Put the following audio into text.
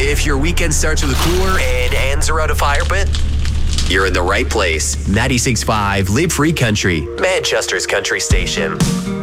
If your weekend starts with a cooler and ends around a fire pit, you're in the right place. 96.5 Live Free Country, Manchester's country station.